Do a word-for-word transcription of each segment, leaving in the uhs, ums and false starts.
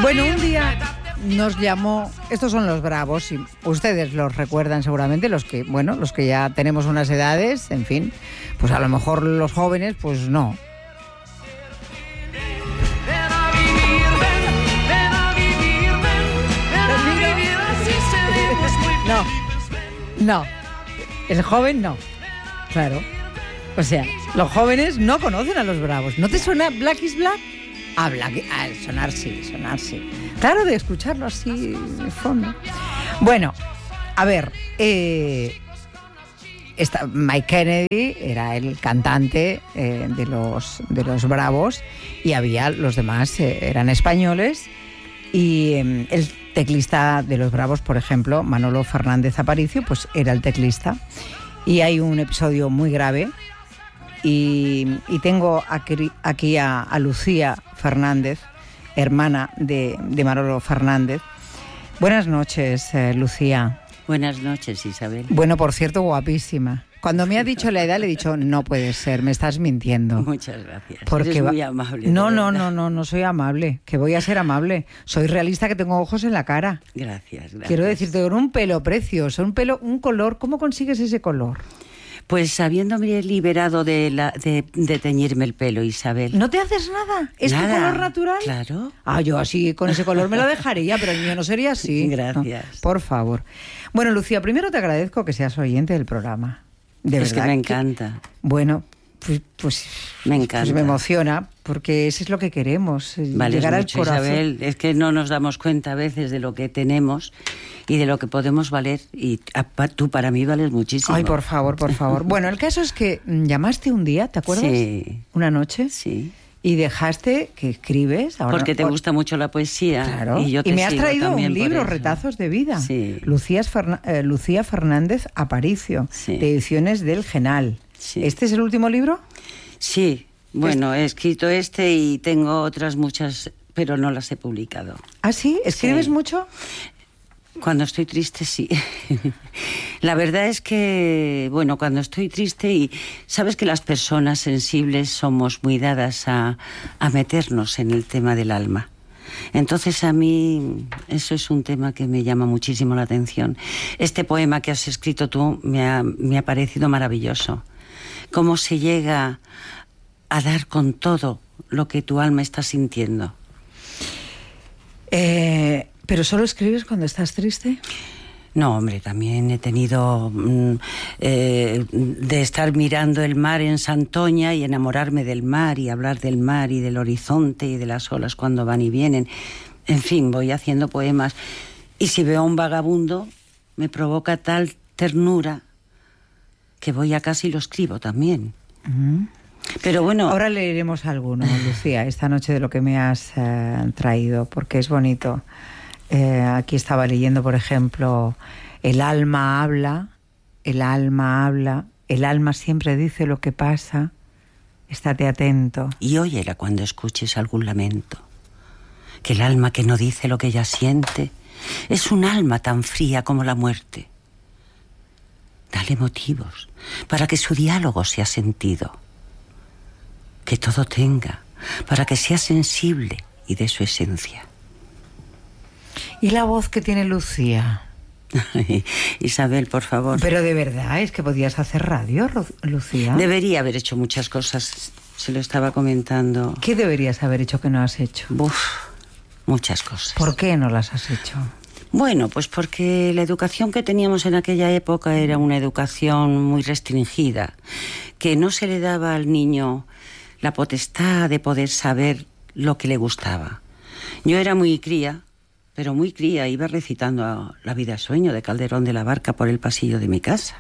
Bueno, un día nos llamó, estos son los Bravos, y ustedes los recuerdan seguramente, los que, bueno, los que ya tenemos unas edades, en fin, pues a lo mejor los jóvenes, pues no. No, no, el joven no, claro. O sea, los jóvenes no conocen a los Bravos. ¿No te suena Black is Black? Ah, Black, ah, sonar sí, sonar sí. Claro, de escucharlo así de fondo. Bueno, a ver, eh, esta, Mike Kennedy era el cantante eh, de, los, de los Bravos y había los demás, eh, eran españoles. Y eh, el teclista de los Bravos, por ejemplo, Manolo Fernández Aparicio, pues era el teclista. Y hay un episodio muy grave. Y, y tengo aquí, aquí a, a Lucía Fernández, hermana de, de Manolo Fernández. Buenas noches, eh, Lucía. Buenas noches, Isabel. Bueno, por cierto, guapísima. Cuando me ha dicho la edad, le he dicho, no puede ser, me estás mintiendo. Muchas gracias. Porque Eres va... muy amable. No, no, no, no, no soy amable. Que voy a ser amable. Soy realista, que tengo ojos en la cara. Gracias, gracias. Quiero decirte, con un pelo precioso, un pelo, un color. ¿Cómo consigues ese color? Pues habiéndome liberado de, la, de, de teñirme el pelo, Isabel. ¿No te haces nada? ¿Es nada. tu color natural? Claro. Ah, yo así, con ese color me lo dejaría, pero el mío no sería así. Gracias. No, por favor. Bueno, Lucía, primero te agradezco que seas oyente del programa. De es verdad. que me encanta. Que, bueno, pues, pues, me encanta. Pues me emociona, porque eso es lo que queremos, vale, llegar mucho, al corazón. Isabel, es que no nos damos cuenta a veces de lo que tenemos y de lo que podemos valer, y a, tú para mí vales muchísimo. Ay, por favor, por favor. Bueno, el caso es que llamaste un día, ¿te acuerdas? Sí. Una noche. Sí. Y dejaste que escribes. Ahora, porque te por... gusta mucho la poesía. Claro. Y, yo te y me has traído un libro, eso. Retazos de Vida. Sí. Lucía, Ferna... eh, Lucía Fernández Aparicio, sí. de Ediciones del Genal. Sí. ¿Este es el último libro? Sí. Bueno, he escrito este y tengo otras muchas, pero no las he publicado. ¿Ah, sí? ¿Escribes sí. mucho? Cuando estoy triste, sí. La verdad es que, bueno, cuando estoy triste, y sabes que las personas sensibles somos muy dadas a, a meternos en el tema del alma. Entonces a mí eso es un tema que me llama muchísimo la atención. Este poema que has escrito tú me ha, me ha parecido maravilloso. Cómo se llega a dar con todo lo que tu alma está sintiendo. Eh... ¿Pero solo escribes cuando estás triste? No, hombre, también he tenido mm, eh, de estar mirando el mar en Santoña y enamorarme del mar y hablar del mar y del horizonte y de las olas cuando van y vienen. En fin, voy haciendo poemas. Y si veo a un vagabundo, me provoca tal ternura que voy a casa y lo escribo también. Uh-huh. Pero bueno... Ahora leeremos alguno, Lucía, esta noche, de lo que me has eh, traído, porque es bonito. Eh, aquí estaba leyendo, por ejemplo, el alma habla, el alma habla, el alma siempre dice lo que pasa, estate atento. Y óyela cuando escuches algún lamento, que el alma que no dice lo que ella siente es un alma tan fría como la muerte. Dale motivos para que su diálogo sea sentido, que todo tenga, para que sea sensible y de su esencia. ¿Y la voz que tiene Lucía? Isabel, por favor. Pero de verdad, es que podías hacer radio, Lucía. Debería haber hecho muchas cosas, se lo estaba comentando. ¿Qué deberías haber hecho que no has hecho? Uf, muchas cosas. ¿Por qué no las has hecho? Bueno, pues porque la educación que teníamos en aquella época era una educación muy restringida, que no se le daba al niño la potestad de poder saber lo que le gustaba. Yo era muy cría, pero muy cría, iba recitando La vida sueño de Calderón de la Barca por el pasillo de mi casa.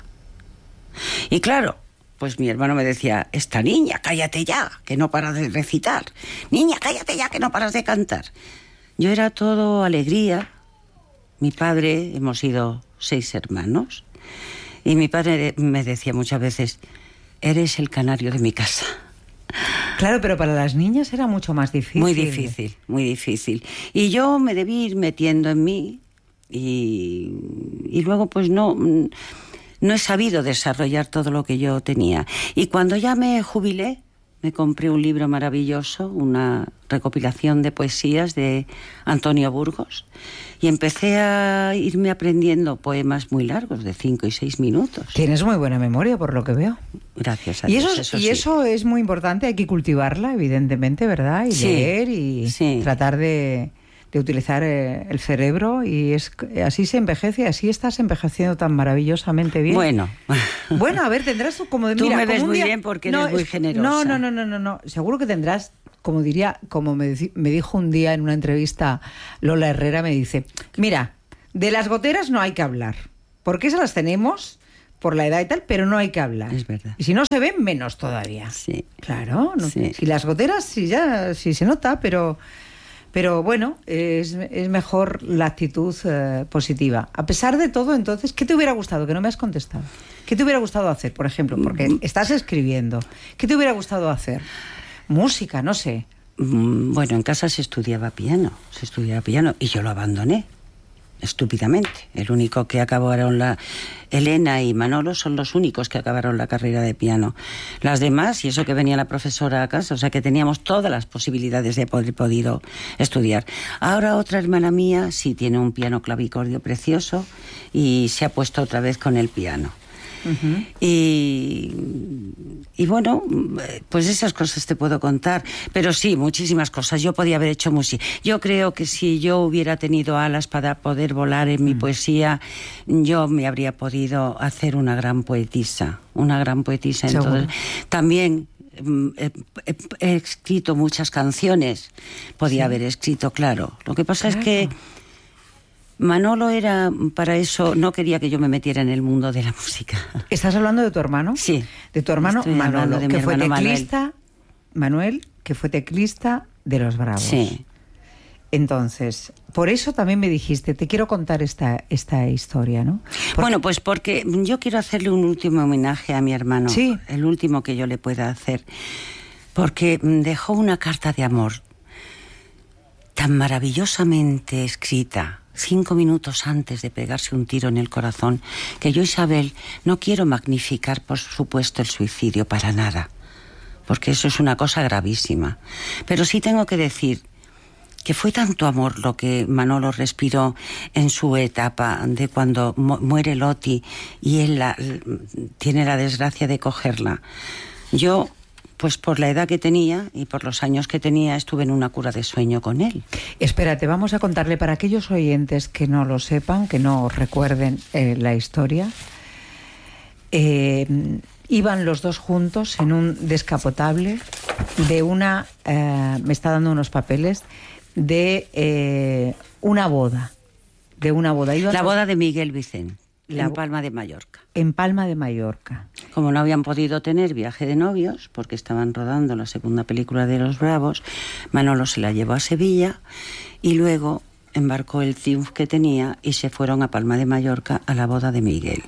Y claro, pues mi hermano me decía, esta niña, cállate ya, que no paras de recitar. Niña, cállate ya, que no paras de cantar. Yo era todo alegría. Mi padre, hemos sido seis hermanos, y mi padre me decía muchas veces, eres el canario de mi casa. Claro, pero para las niñas era mucho más difícil. Muy difícil, muy difícil. Y yo me debí ir metiendo en mí y, y luego pues no, no he sabido desarrollar todo lo que yo tenía. Y cuando ya me jubilé, me compré un libro maravilloso, una recopilación de poesías de Antonio Burgos, y empecé a irme aprendiendo poemas muy largos, de cinco y seis minutos. Tienes muy buena memoria, por lo que veo. Gracias a y Dios. Eso, eso y sí. eso es muy importante, hay que cultivarla, evidentemente, ¿verdad? Y sí, leer y sí. tratar de, de utilizar eh, el cerebro, y es así se envejece, así estás envejeciendo tan maravillosamente bien. Bueno. Bueno, a ver, tendrás como de... Tú mira, me como ves un muy día... bien porque no, eres muy es... generosa. No, no, no, no, no, no. Seguro que tendrás, como diría, como me, me dijo un día en una entrevista Lola Herrera, me dice, mira, de las goteras no hay que hablar, porque esas las tenemos por la edad y tal, pero no hay que hablar. Es verdad. Y si no se ven, menos todavía. Sí. Claro, no, sí. Si las goteras sí ya sí se nota, pero... Pero bueno, es, es mejor la actitud eh, positiva. A pesar de todo, entonces, ¿qué te hubiera gustado? Que no me has contestado. ¿Qué te hubiera gustado hacer, por ejemplo? Porque estás escribiendo. ¿Qué te hubiera gustado hacer? Música, no sé. Bueno, en casa se estudiaba piano, se estudiaba piano y yo lo abandoné. Estúpidamente. El único que acabaron la... Elena y Manolo son los únicos que acabaron la carrera de piano. Las demás, y eso que venía la profesora a casa, o sea que teníamos todas las posibilidades de poder podido estudiar. Ahora otra hermana mía sí tiene un piano clavicordio precioso y se ha puesto otra vez con el piano. Uh-huh. y, y bueno, pues esas cosas te puedo contar, pero sí, muchísimas cosas. Yo podía haber hecho música. Yo creo que si yo hubiera tenido alas para poder volar en mi uh-huh. poesía, yo me habría podido hacer una gran poetisa, una gran poetisa. Entonces, también He, he, he escrito muchas canciones, podía sí. haber escrito, claro. Lo que pasa claro. es que Manolo era, para eso, no quería que yo me metiera en el mundo de la música. ¿Estás hablando de tu hermano? Sí. De tu hermano Estoy Manolo, de que fue teclista, Manuel. Manuel, que fue teclista de Los Bravos. Sí. Entonces, por eso también me dijiste, te quiero contar esta, esta historia, ¿no? Porque... Bueno, pues porque yo quiero hacerle un último homenaje a mi hermano. Sí. El último que yo le pueda hacer. Porque dejó una carta de amor tan maravillosamente escrita, cinco minutos antes de pegarse un tiro en el corazón, que yo, Isabel, no quiero magnificar, por supuesto, el suicidio para nada, porque eso es una cosa gravísima. Pero sí tengo que decir que fue tanto amor lo que Manolo respiró en su etapa de cuando mu- muere Loti y él la, tiene la desgracia de cogerla. Yo, pues por la edad que tenía y por los años que tenía, estuve en una cura de sueño con él. Espérate, vamos a contarle para aquellos oyentes que no lo sepan, que no recuerden eh, la historia. Eh, iban los dos juntos en un descapotable de una... Eh, me está dando unos papeles de eh, una boda. De una boda. Iban la dos... boda de Miguel Vicente. La... En Palma de Mallorca. En Palma de Mallorca. Como no habían podido tener viaje de novios, porque estaban rodando la segunda película de Los Bravos, Manolo se la llevó a Sevilla y luego embarcó el Triumph que tenía y se fueron a Palma de Mallorca a la boda de Miguel.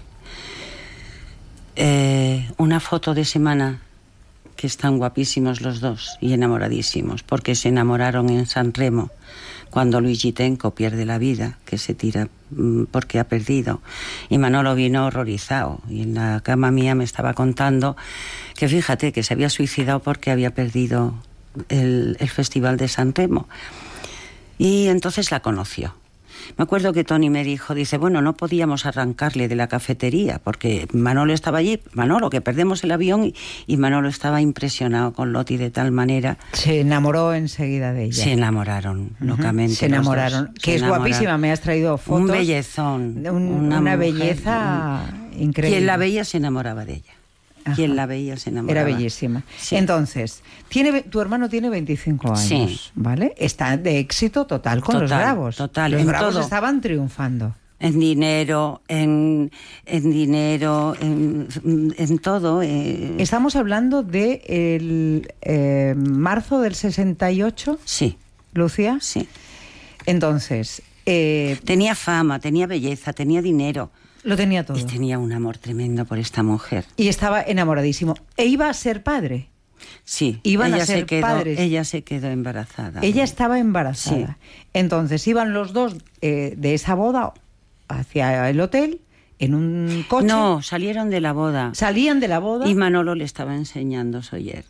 Eh, una foto de semana que están guapísimos los dos y enamoradísimos, porque se enamoraron en San Remo, cuando Luigi Tenco pierde la vida, que se tira porque ha perdido, y Manolo vino horrorizado, y en la cama mía me estaba contando que fíjate que se había suicidado porque había perdido el, el Festival de San Remo, y entonces la conoció. Me acuerdo que Tony me dijo, dice, bueno, no podíamos arrancarle de la cafetería porque Manolo estaba allí, Manolo, que perdemos el avión, y, y Manolo estaba impresionado con Loti de tal manera. Se enamoró enseguida de ella. Se enamoraron uh-huh. locamente. Se enamoraron, que se es enamoraron. Guapísima, me has traído fotos. Un bellezón. Un, una, una mujer, belleza un, increíble. Quien la veía se enamoraba de ella. Ajá. Quien la veía se enamoraba. Era bellísima. Sí. Entonces, tiene, tu hermano tiene veinticinco años, sí. ¿vale? Está de éxito total con total, los Bravos. Total, los en Bravos todo. Estaban triunfando. En dinero, en, en dinero, en, en todo. Eh. Estamos hablando de el eh, marzo del sesenta y ocho. Sí. Lucía. Sí. Entonces, eh, tenía fama, tenía belleza, tenía dinero. Lo tenía todo. Y tenía un amor tremendo por esta mujer. Y estaba enamoradísimo. ¿E iba a ser padre? Sí. Iban ella a ser se quedó, padres. Ella se quedó embarazada. Ella estaba embarazada. Sí. Entonces iban los dos eh, de esa boda hacia el hotel en un coche. No, salieron de la boda. Salían de la boda. Y Manolo le estaba enseñando Soller.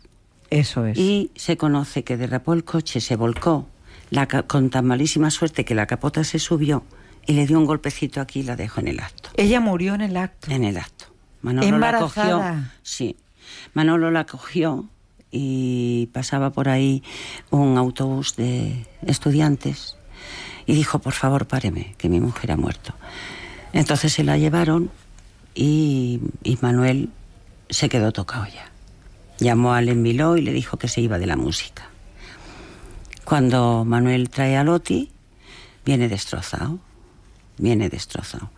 Eso es. Y se conoce que derrapó el coche, se volcó, la, con tan malísima suerte que la capota se subió y le dio un golpecito aquí y la dejó en el acto. Ella murió en el acto. En el acto. Manolo ¿Embarazada? la cogió. Sí. Manolo la cogió y pasaba por ahí un autobús de estudiantes y dijo, por favor, páreme, que mi mujer ha muerto. Entonces se la llevaron y, y Manuel se quedó tocado ya. Llamó a Alain Miló y le dijo que se iba de la música. Cuando Manuel trae a Loti, viene destrozado, viene destrozado.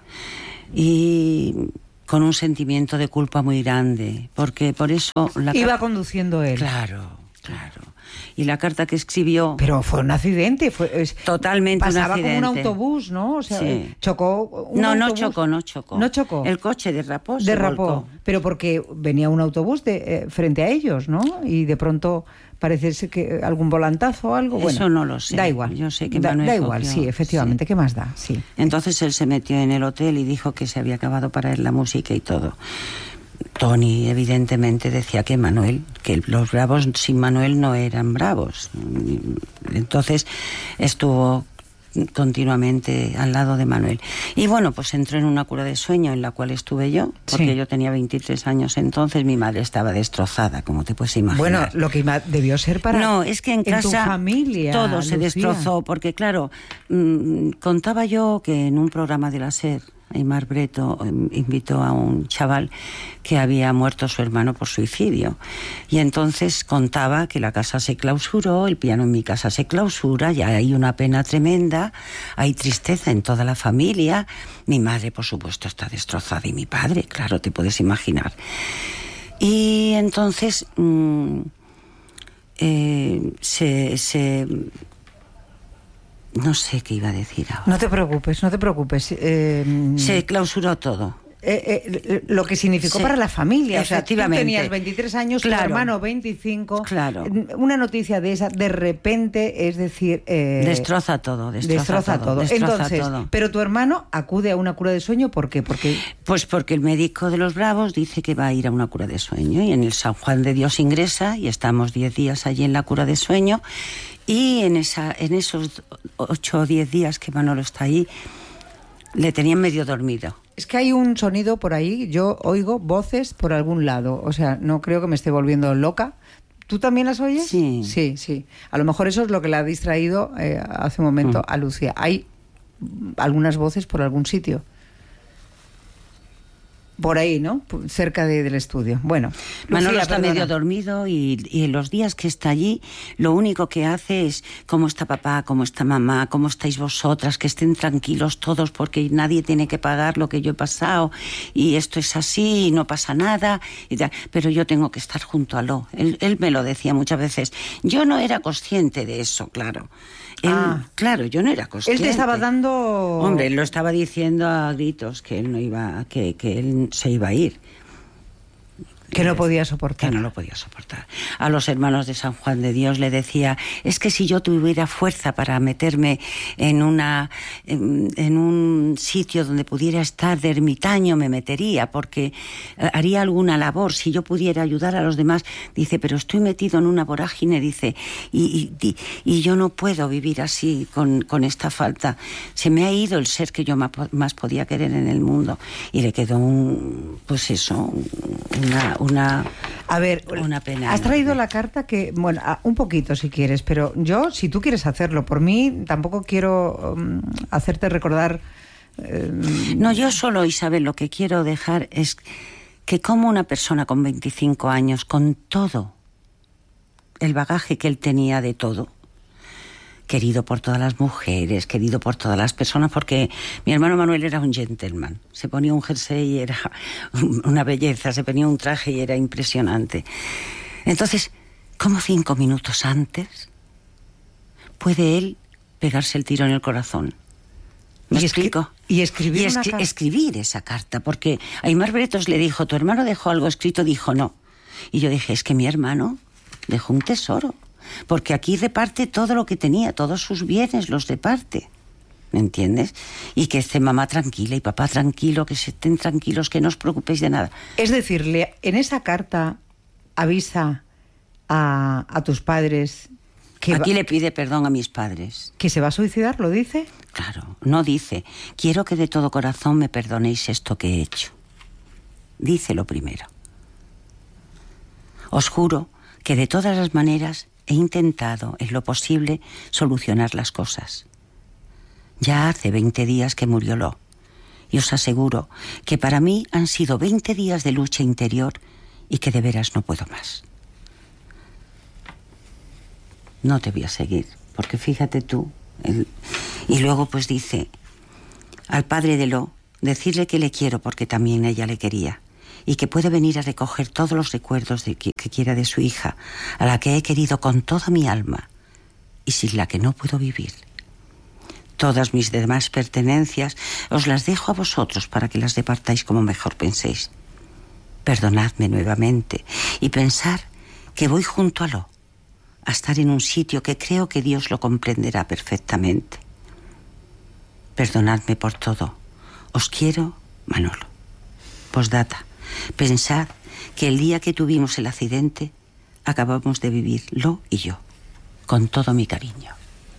Y con un sentimiento de culpa muy grande, porque por eso... La Iba car- conduciendo él. Claro, claro. Y la carta que escribió... Pero fue un accidente. Fue, es, Totalmente un pasaba accidente. como un autobús, ¿no? O sea, Sí. chocó un No, no autobús. chocó, no chocó. No chocó. El coche derrapó, se Derrapó. volcó. Pero porque venía un autobús de, eh, frente a ellos, ¿no? Y de pronto parece ser que algún volantazo o algo. Eso Bueno, no lo sé. Da igual. Yo sé que da, Manuel da igual, cogió, sí, efectivamente. sí. ¿Qué más da? Sí. Entonces él se metió en el hotel y dijo que se había acabado para él la música y todo. Tony evidentemente decía que Manuel, que los bravos sin Manuel no eran bravos. Entonces estuvo continuamente al lado de Manuel. Y bueno, pues entró en una cura de sueño en la cual estuve yo, porque Sí. yo tenía veintitrés años entonces, mi madre estaba destrozada, como te puedes imaginar. Bueno, lo que ima- debió ser para... No, es que en, tu casa familia, todo se Lucía. destrozó, porque claro, mmm, contaba yo que en un programa de la SER, Aymar Breto eh, invitó a un chaval que había muerto su hermano por suicidio. Y entonces contaba que la casa se clausuró, el piano en mi casa se clausura, ya hay una pena tremenda, hay tristeza en toda la familia. Mi madre, por supuesto, está destrozada y mi padre, claro, te puedes imaginar. Y entonces mmm, eh, se... se No sé qué iba a decir ahora. No te preocupes, no te preocupes. Eh, Se clausuró todo. eh, eh, lo que significó Sí, para la familia. O sea, tú efectivamente. tenías veintitrés años, Claro. tu hermano veinticinco. Claro. Una noticia de esa, de repente, es decir... eh, Destroza todo, destroza, destroza todo. destroza Entonces, todo. pero tu hermano acude a una cura de sueño, ¿por qué? Porque... Pues porque el médico de los Bravos dice que va a ir a una cura de sueño y en el San Juan de Dios ingresa y estamos diez días allí en la cura de sueño y en, esa, en esos ocho o diez días que Manolo está ahí le tenían medio dormido. Es que hay un sonido por ahí, yo oigo voces por algún lado, o sea, no creo que me esté volviendo loca. ¿Tú también las oyes? Sí. Sí, sí. A lo mejor eso es lo que le ha distraído eh, hace un momento Mm. a Lucía. Hay algunas voces por algún sitio. Por ahí, ¿no? Cerca de, del estudio. Bueno, Manolo Lucía, está perdona. medio dormido y, y en los días que está allí lo único que hace es cómo está papá, cómo está mamá, cómo estáis vosotras, que estén tranquilos todos porque nadie tiene que pagar lo que yo he pasado y esto es así y no pasa nada, y tal. Pero yo tengo que estar junto a Lo. Él, él me lo decía muchas veces. Yo no era consciente de eso, claro. Él, Ah. Claro, yo no era consciente. Él te estaba dando... Hombre, él lo estaba diciendo a gritos que él no iba, que, que él se iba a ir. Que no podía soportar. Que no lo podía soportar. A los hermanos de San Juan de Dios le decía, es que si yo tuviera fuerza para meterme en una en, en un sitio donde pudiera estar de ermitaño, me metería, porque haría alguna labor, si yo pudiera ayudar a los demás. Dice, pero estoy metido en una vorágine, dice, y, y, y yo no puedo vivir así con, con esta falta. Se me ha ido el ser que yo más, más podía querer en el mundo. Y le quedó un, pues eso, una... Una, a ver, una pena. Has traído la carta que, bueno, un poquito si quieres, pero yo, si tú quieres hacerlo, por mí tampoco quiero um, hacerte recordar... Eh, no, yo solo, Isabel, lo que quiero dejar es que como una persona con veinticinco años, con todo el bagaje que él tenía de todo, querido por todas las mujeres, querido por todas las personas, porque mi hermano Manuel era un gentleman. Se ponía un jersey y era una belleza, se ponía un traje y era impresionante. Entonces, ¿cómo cinco minutos antes puede él pegarse el tiro en el corazón? ¿Me y explico? Y escribir, y escri- una carta. escribir esa carta, porque Aymar Bretos le dijo, ¿tu hermano dejó algo escrito? Dijo, no. Y yo dije, es que mi hermano dejó un tesoro. Porque aquí reparte todo lo que tenía, todos sus bienes los reparte, ¿me entiendes? Y que esté mamá tranquila y papá tranquilo, que se estén tranquilos, que no os preocupéis de nada. Es decir, le- en esa carta avisa a, a tus padres que Aquí va, le pide perdón a mis padres. que se va a suicidar, ¿lo dice? Claro, no dice, quiero que de todo corazón me perdonéis esto que he hecho. Dice lo primero. Os juro que de todas las maneras he intentado, en lo posible, solucionar las cosas. Ya hace veinte días que murió Lo, y os aseguro que para mí han sido veinte días de lucha interior y que de veras no puedo más. No te voy a seguir, porque fíjate tú. El... Y luego pues dice, al padre de Lo, decirle que le quiero porque también ella le quería, y que puede venir a recoger todos los recuerdos de que, que quiera de su hija, a la que he querido con toda mi alma y sin la que no puedo vivir. Todas mis demás pertenencias os las dejo a vosotros para que las departáis como mejor penséis. Perdonadme nuevamente y pensar que voy junto a Lo, a estar en un sitio que creo que Dios lo comprenderá perfectamente. Perdonadme por todo. Os quiero, Manolo. Postdata. Pensad que el día que tuvimos el accidente acabamos de vivir Lo y yo, con todo mi cariño.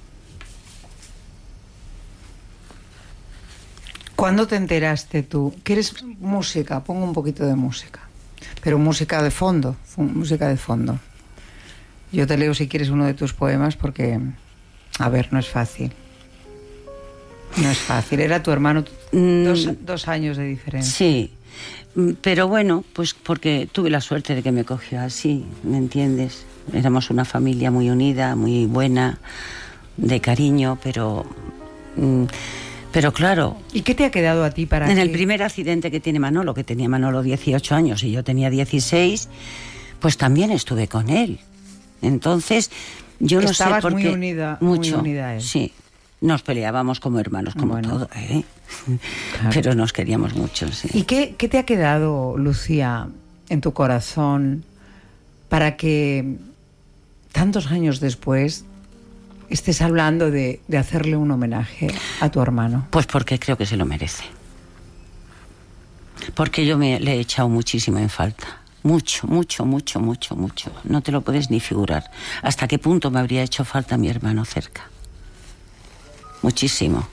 ¿Cuándo te enteraste tú? ¿Quieres música? Pongo un poquito de música. Pero música de fondo, música de fondo. Yo te leo si quieres uno de tus poemas porque, a ver, no es fácil. No es fácil. Era tu hermano, Mm, dos, dos años de diferencia. Sí, pero bueno, pues porque tuve la suerte de que me cogió así, ¿me entiendes? Éramos una familia muy unida, muy buena, de cariño, pero... mm, pero claro... ¿Y qué te ha quedado a ti para En que... el primer accidente que tiene Manolo, que tenía Manolo dieciocho años y yo tenía dieciséis, pues también estuve con él. Entonces, yo no Estabas sé por muy qué... unida, mucho, muy unida a él. Sí. Nos peleábamos como hermanos, como Bueno. todo, ¿eh? Claro. Pero nos queríamos mucho, sí. ¿Y qué, qué te ha quedado, Lucía, en tu corazón para que tantos años después estés hablando de, de hacerle un homenaje a tu hermano? Pues porque creo que se lo merece. Porque yo me le he echado muchísimo en falta. Mucho, mucho, mucho, mucho, mucho. No te lo puedes ni figurar. ¿Hasta qué punto me habría hecho falta mi hermano cerca? Muchísimo.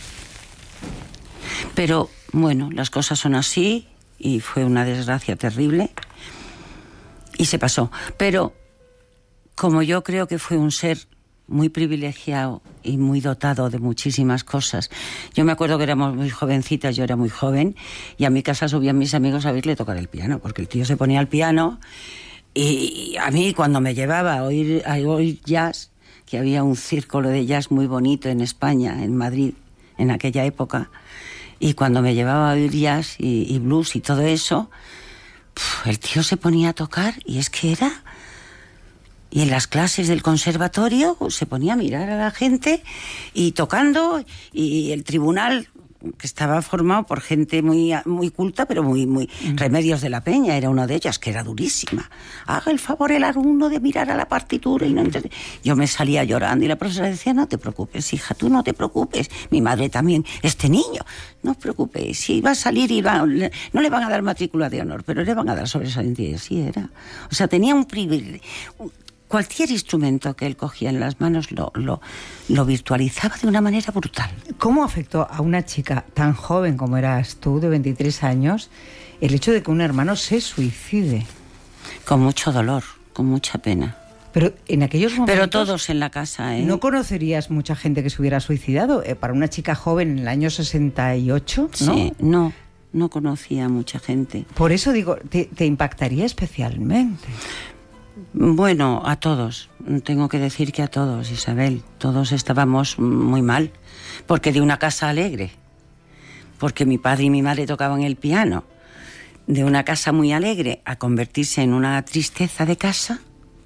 Pero, bueno, las cosas son así y fue una desgracia terrible y se pasó. Pero, como yo creo que fue un ser muy privilegiado y muy dotado de muchísimas cosas. Yo me acuerdo que éramos muy jovencitas, yo era muy joven, y a mi casa subían mis amigos a verle tocar el piano, porque el tío se ponía al piano, y a mí cuando me llevaba a oír, a oír jazz, que había un círculo de jazz muy bonito en España, en Madrid, en aquella época, y cuando me llevaba a oír jazz y, y blues y todo eso, pf, el tío se ponía a tocar, y es que era... Y en las clases del conservatorio se ponía a mirar a la gente y tocando, y el tribunal, que estaba formado por gente muy, muy culta, pero muy, muy... Mm. Remedios de la Peña era una de ellas, que era durísima. Haga el favor el alumno de mirar a la partitura y no entender. Yo me salía llorando y la profesora decía, no te preocupes, hija, tú no te preocupes. Mi madre también, este niño, no os preocupéis, si va a salir y va, no le van a dar matrícula de honor, pero le van a dar sobresaliente. Y así era. O sea, tenía un privilegio... Cualquier instrumento que él cogía en las manos lo, lo, lo virtualizaba de una manera brutal. ¿Cómo afectó a una chica tan joven como eras tú, de veintitrés años, el hecho de que un hermano se suicide? Con mucho dolor, con mucha pena. Pero en aquellos momentos... Pero todos en la casa, ¿eh? ¿No conocerías mucha gente que se hubiera suicidado? Eh, para una chica joven en el año sesenta y ocho, ¿no? Sí, no, no conocía a mucha gente. Por eso digo, te, te impactaría especialmente. Bueno, a todos. Tengo que decir que a todos, Isabel. Todos estábamos muy mal. Porque de una casa alegre, porque mi padre y mi madre tocaban el piano, de una casa muy alegre a convertirse en una tristeza de casa,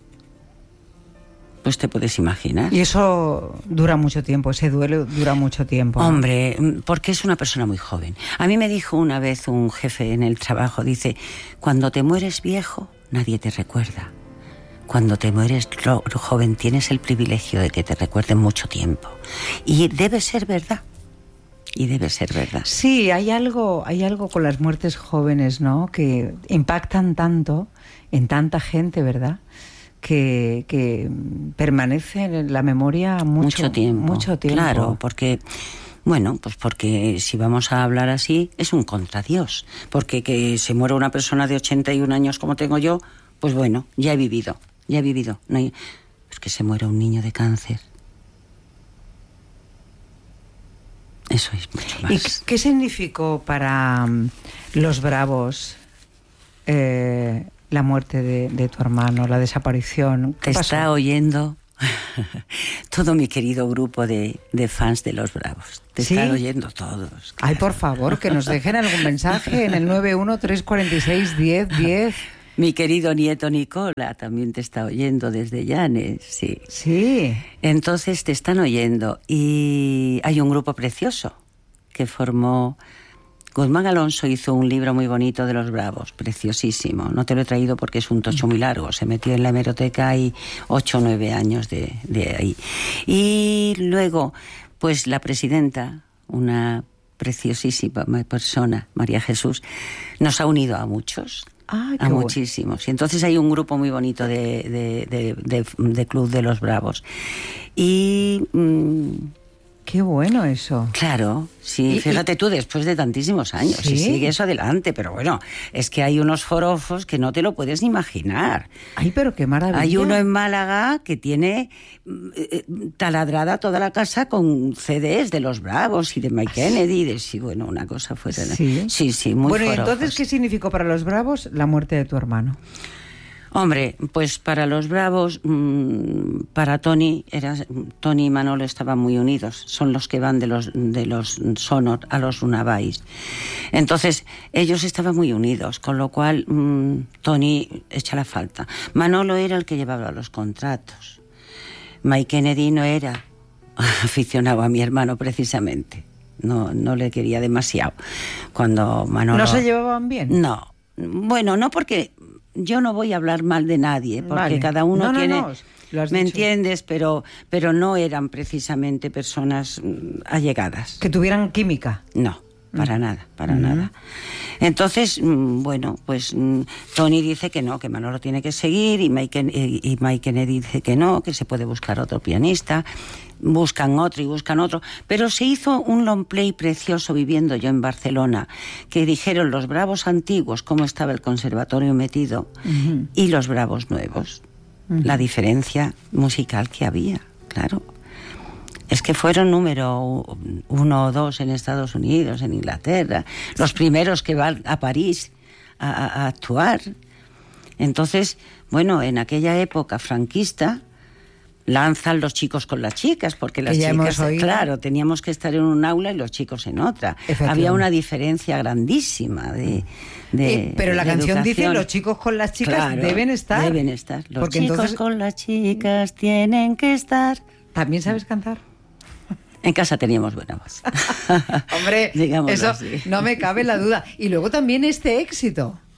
pues te puedes imaginar. Y eso dura mucho tiempo, ese duelo dura mucho tiempo, ¿no? Hombre, porque es una persona muy joven. A mí me dijo una vez un jefe en el trabajo, dice, cuando te mueres viejo, nadie te recuerda. Cuando te mueres joven tienes el privilegio de que te recuerden mucho tiempo. Y debe ser verdad. Y debe ser verdad. Sí, hay algo, hay algo con las muertes jóvenes, ¿no? Que impactan tanto en tanta gente, ¿verdad? que, que permanecen en la memoria mucho, mucho tiempo. Mucho tiempo. Claro, porque... Bueno, pues porque si vamos a hablar así, es un contradios. Porque que se muera una persona de ochenta y un años como tengo yo, pues bueno, ya he vivido, ya he vivido. No hay... Pues que se muera un niño de cáncer. Eso es mucho más. ¿Y qué significó para um, los Bravos eh, la muerte de, de tu hermano, la desaparición? ¿Qué Te pasó? está oyendo todo mi querido grupo de, de fans de Los Bravos. Te ¿Sí? están oyendo todos. Claro. Ay, por favor, que nos dejen algún mensaje en el nueve uno tres cuatro seis uno cero uno cero. Mi querido nieto Nicola también te está oyendo desde Llanes, sí. Sí. Entonces te están oyendo y hay un grupo precioso que formó... Guzmán Alonso hizo un libro muy bonito de Los Bravos, preciosísimo. No te lo he traído porque es un tocho muy largo. Se metió en la hemeroteca y ocho o nueve años de, de ahí. Y luego, pues la presidenta, una preciosísima persona, María Jesús, nos ha unido a muchos. Ah, qué a bueno. muchísimos. Y entonces hay un grupo muy bonito de, de, de, de, de Club de los Bravos. Y... Mmm, qué bueno eso. claro, sí, y, fíjate y... tú, después de tantísimos años, ¿sí? Y sigue eso adelante, pero bueno, es que hay unos forofos que no te lo puedes ni imaginar. Ay, pero qué maravilla. Hay uno en Málaga que tiene eh, taladrada toda la casa con C Ds de Los Bravos y de Mike Kennedy, y de sí, bueno, una cosa fuera. Sí, sí, sí, muy bueno, forofos. ¿y entonces qué significó para los Bravos la muerte de tu hermano? Hombre, pues para los Bravos, mmm, para Tony, era, Tony y Manolo estaban muy unidos. Son los que van de los de los Sonor a los Unabais. Entonces, ellos estaban muy unidos, con lo cual mmm, Tony echa la falta. Manolo era el que llevaba los contratos. Mike Kennedy no era aficionado a mi hermano precisamente. No, no le quería demasiado. Cuando Manolo... ¿No se llevaban bien? No. Bueno, no porque... Yo no voy a hablar mal de nadie, porque vale. cada uno no, no, tiene... No, lo has ¿me dicho. entiendes? Pero, pero no eran precisamente personas mm, allegadas. Que tuvieran química. No, para mm. nada, para mm. nada. Entonces, mm, bueno, pues mm, Tony dice que no, que Manolo tiene que seguir, y Mike, y, y Mike Kennedy dice que no, que se puede buscar otro pianista. Buscan otro y buscan otro, pero se hizo un long play precioso viviendo yo en Barcelona, que dijeron Los Bravos antiguos, cómo estaba el conservatorio metido, uh-huh. y Los Bravos nuevos, uh-huh. la diferencia musical que había, claro. Es que fueron número uno o dos en Estados Unidos, en Inglaterra, los primeros que van a París a, a, a actuar. Entonces, bueno, en aquella época franquista, lanzan los chicos con las chicas, porque las chicas, claro, teníamos que estar en un aula y los chicos en otra. Había una diferencia grandísima de, de eh, Pero la de canción educación. Dice los chicos con las chicas claro, deben estar. Deben estar. Los porque chicos entonces... con las chicas tienen que estar. ¿También sabes cantar? En casa teníamos buena voz. Hombre, Digámoslo eso así. No me cabe la duda. Y luego también este éxito.